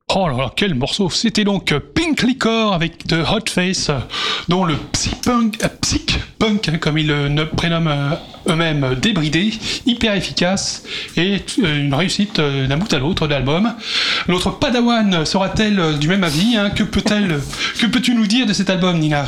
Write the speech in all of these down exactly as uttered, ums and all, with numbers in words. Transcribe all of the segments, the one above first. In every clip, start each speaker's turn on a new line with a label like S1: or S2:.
S1: Oh là là, quel morceau! C'était donc Pink Liquor avec The Hot Face, dont le psy-punk, euh, psych-punk, comme ils le prénomment euh, eux-mêmes, débridé, hyper efficace, et euh, une réussite euh, d'un bout à l'autre de l'album. Notre Padawan sera-t-elle euh, du même avis, hein? Que peut-elle, que peux-tu nous dire de cet album, Nina?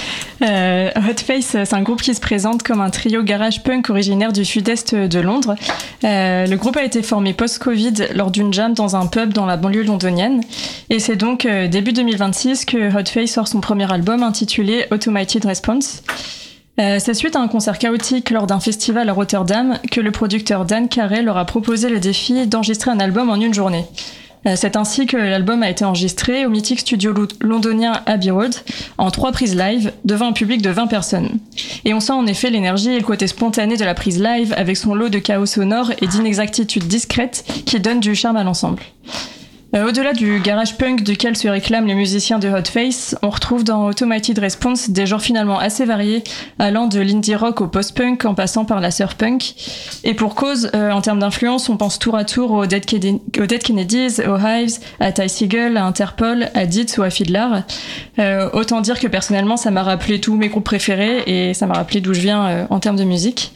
S2: Euh, Hot Face, c'est un groupe qui se présente comme un trio garage punk originaire du sud-est de Londres. Euh, le groupe a été formé post-Covid lors d'une jam dans un pub dans la banlieue londonienne. Et c'est donc euh, début deux mille vingt-six que Hot Face sort son premier album intitulé Automated Response. Euh, c'est suite à un concert chaotique lors d'un festival à Rotterdam que le producteur Dan Carey leur a proposé le défi d'enregistrer un album en une journée. C'est ainsi que l'album a été enregistré au mythique studio londonien Abbey Road en trois prises live devant un public de vingt personnes. Et on sent en effet l'énergie et le côté spontané de la prise live avec son lot de chaos sonore et d'inexactitudes discrètes qui donnent du charme à l'ensemble. Euh, au-delà du garage punk duquel se réclament les musiciens de Hot Face, on retrouve dans Automated Response des genres finalement assez variés, allant de l'indie rock au post-punk en passant par la surf punk. Et pour cause, euh, en termes d'influence, on pense tour à tour aux Dead, Kennedy- aux Dead Kennedys, aux Hives, à Ty Segall, à Interpol, à Ditz ou à Fiddler. Euh, autant dire que personnellement, ça m'a rappelé tous mes groupes préférés et ça m'a rappelé d'où je viens euh, en termes de musique.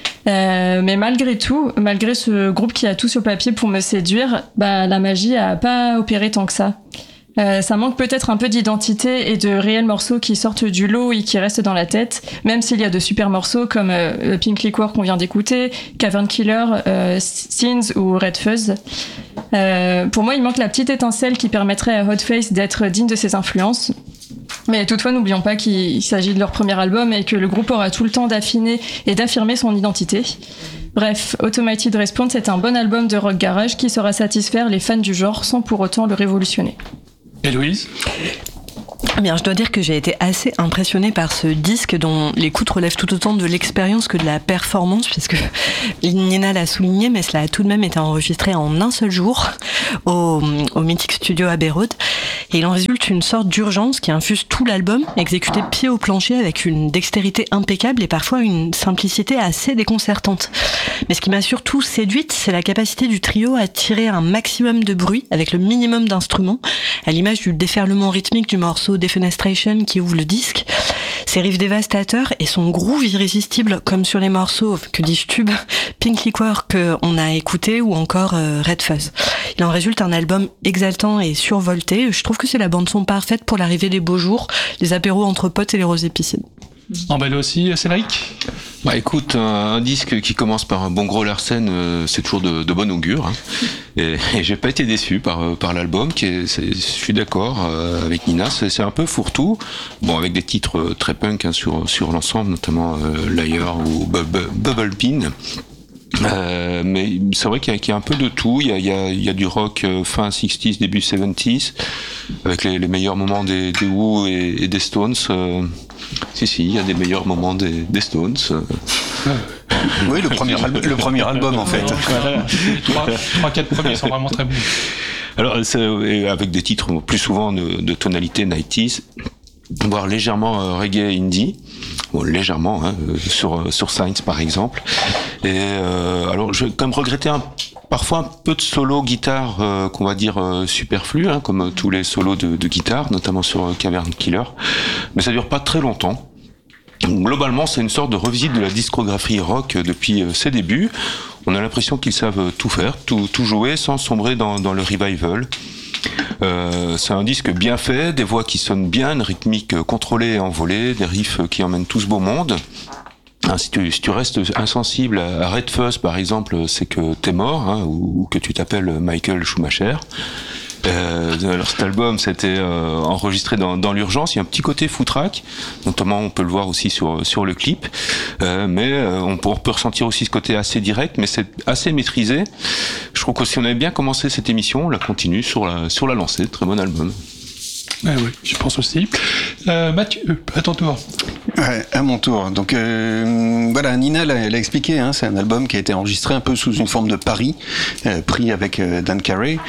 S2: Euh, mais malgré tout, malgré ce groupe qui a tout sur papier pour me séduire, bah, la magie a pas opéré tant que ça. Euh, ça manque peut-être un peu d'identité et de réels morceaux qui sortent du lot et qui restent dans la tête, même s'il y a de super morceaux comme euh, Pink Liquor qu'on vient d'écouter, Cavern Killer, euh, Scenes ou Red Fuzz. Euh, pour moi, il manque la petite étincelle qui permettrait à Hot Face d'être digne de ses influences. Mais toutefois, n'oublions pas qu'il s'agit de leur premier album et que le groupe aura tout le temps d'affiner et d'affirmer son identité. Bref, Automated Response est un bon album de rock garage qui saura satisfaire les fans du genre sans pour autant le révolutionner.
S1: Héloïse ?
S3: Eh bien, je dois dire que j'ai été assez impressionnée par ce disque dont l'écoute relève tout autant de l'expérience que de la performance, puisque Nina l'a souligné, mais cela a tout de même été enregistré en un seul jour au, au mythique studio Abbey Road. Et il en résulte une sorte d'urgence qui infuse tout l'album, exécuté pied au plancher avec une dextérité impeccable et parfois une simplicité assez déconcertante. Mais ce qui m'a surtout séduite, c'est la capacité du trio à tirer un maximum de bruit avec le minimum d'instruments, à l'image du déferlement rythmique du morceau Defenestration qui ouvre le disque. Ses riffs dévastateurs et son groove irrésistible, comme sur les morceaux, que dis-je tube, Pink Liquor qu'on a écouté ou encore euh, Red Fuzz. Il en résulte un album exaltant et survolté. Je trouve que c'est la bande-son parfaite pour l'arrivée des beaux jours, les apéros entre potes et les rosées piscines.
S1: Emballé aussi, Cédric ?
S4: Bah écoute, un, un disque qui commence par un bon gros Larsen, euh, c'est toujours de, de bon augure. Hein. Et, et j'ai pas été déçu par par l'album, qui est, c'est, je suis d'accord euh, avec Nina, c'est, c'est un peu fourre-tout. Bon, avec des titres très punk hein, sur sur l'ensemble, notamment euh, Liar ou Bubble, Bubble Pin. Euh, mais c'est vrai qu'il y, a, qu'il y a un peu de tout. Il y a, il y a, il y a du rock euh, fin soixante, début soixante-dix, avec les, les meilleurs moments des, des Who et, et des Stones. Euh, si, si, il y a des meilleurs moments des, des Stones. Euh.
S5: Oui, le premier, al- le premier album en fait.
S1: Les trois quatre premiers sont vraiment très bons.
S4: Alors, c'est, avec des titres plus souvent de, de tonalité nineties, voire légèrement euh, reggae indie. Bon, légèrement, hein, sur sur Science par exemple. Et euh, alors, je vais quand même regretter un, parfois un peu de solo guitare euh, qu'on va dire euh, superflu, hein, comme tous les solos de, de guitare, notamment sur euh, Cavern Killer. Mais ça dure pas très longtemps. Globalement, c'est une sorte de revisite de la discographie rock depuis euh, ses débuts. On a l'impression qu'ils savent tout faire, tout, tout jouer, sans sombrer dans, dans le revival. Euh, c'est un disque bien fait, des voix qui sonnent bien, une rythmique contrôlée et envolée, des riffs qui emmènent tout ce beau monde. Hein, si, tu, si tu restes insensible à Red Fuzz par exemple, c'est que t'es mort, hein, ou, ou que tu t'appelles Michael Schumacher. Euh, alors cet album c'était euh, enregistré dans, dans l'urgence. Il y a un petit côté footrack, notamment on peut le voir aussi sur sur le clip, euh, mais euh, on, peut, on peut ressentir aussi ce côté assez direct, mais c'est assez maîtrisé. Je trouve que si on avait bien commencé cette émission, on la continue sur la sur la lancée. Très bon album.
S1: Ah oui, je pense aussi. Euh, Mathieu, à ton tour.
S5: Ouais, à mon tour. Donc euh, voilà, Nina l'a, l'a expliqué, hein, c'est un album qui a été enregistré un peu sous une forme de pari, euh, pris avec euh, Dan Carey.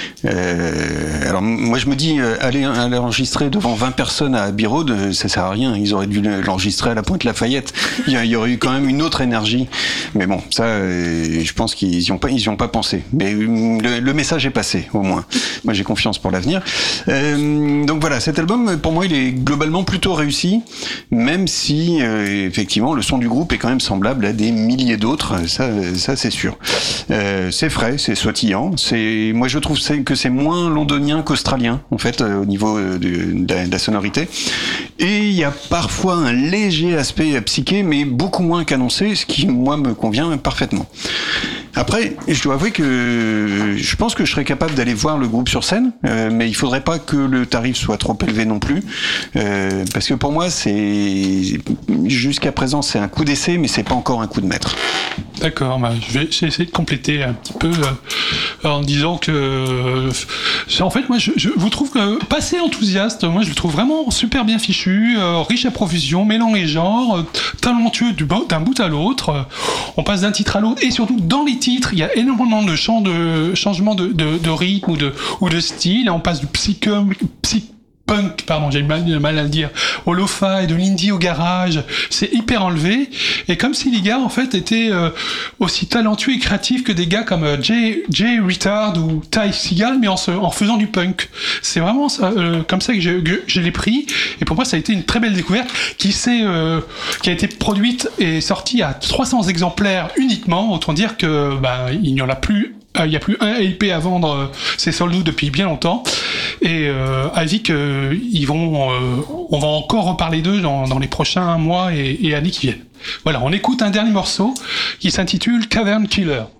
S5: Euh, alors moi je me dis, euh, aller, aller enregistrer devant vingt personnes à Abbey Road, euh, ça sert à rien. Ils auraient dû l'enregistrer à la Pointe-Lafayette. Il y, il y aurait eu quand même une autre énergie. Mais bon, ça, euh, je pense qu'ils y ont pas, ils y ont pas pensé. Mais euh, le, le message est passé, au moins. Moi j'ai confiance pour l'avenir. Euh, donc voilà, cet album, pour moi, il est globalement plutôt réussi, même si euh, effectivement le son du groupe est quand même semblable à des milliers d'autres. Ça, ça c'est sûr. Euh, c'est frais, c'est sautillant. C'est, moi je trouve c'est, que c'est moins londonien qu'australien en fait euh, au niveau de, de, la, de la sonorité. Et il y a parfois un léger aspect psyché, mais beaucoup moins qu'annoncé, ce qui moi me convient parfaitement. Après, je dois avouer que je pense que je serais capable d'aller voir le groupe sur scène, euh, mais il faudrait pas que le tarif soit trop élevé non plus, euh, parce que pour moi, c'est jusqu'à présent c'est un coup d'essai, mais c'est pas encore un coup de maître.
S1: D'accord, bah, je vais essayer de compléter un petit peu euh, en disant que euh, en fait moi je, je vous trouve que pas assez enthousiaste, moi je le trouve vraiment super bien fichu, euh, riche à profusion, mêlant les genres, euh, talentueux du, d'un bout à l'autre, euh, on passe d'un titre à l'autre et surtout dans les titres il y a énormément de, champs de changements de, de, de rythme ou de, ou de style, et on passe du psychum, psych punk, pardon, j'ai mal, mal à le dire, au lo-fi, de l'indie au garage, c'est hyper enlevé, et comme si les gars, en fait, étaient euh, aussi talentueux et créatifs que des gars comme euh, Jay, Jay Retard ou Ty Seagal, mais en, se, en faisant du punk. C'est vraiment euh, comme ça que je, que je l'ai pris, et pour moi, ça a été une très belle découverte, qui, s'est, euh, qui a été produite et sortie à trois cents exemplaires uniquement, autant dire que bah, il n'y en a plus. Il n'y a plus un L P à vendre, euh, c'est sold out depuis bien longtemps. Et euh, avis que ils vont, euh, on va encore reparler d'eux dans, dans les prochains mois et, et années qui viennent. Voilà, on écoute un dernier morceau qui s'intitule Cavern Killer.